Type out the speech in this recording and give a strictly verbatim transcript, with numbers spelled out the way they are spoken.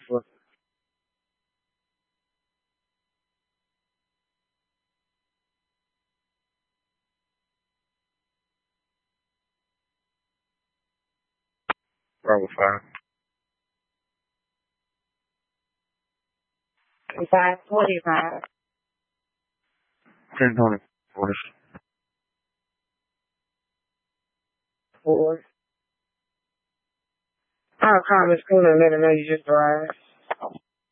What? Bravo five. Five forty-five. Ten twenty. Orders. Four. I'll call the school and let them know you just arrived.